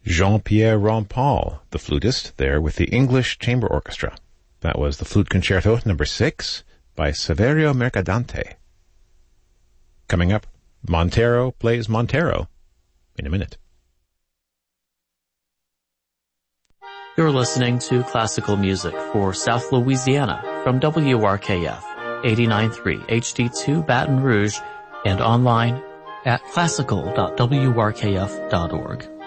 Jean-Pierre Rampal, the flutist, there with the English Chamber Orchestra. That was the Flute Concerto No. 6 by Saverio Mercadante. Coming up, Montero plays Montero in a minute. You're listening to classical music for South Louisiana from WRKF 89.3 HD2 Baton Rouge and online at classical.wrkf.org.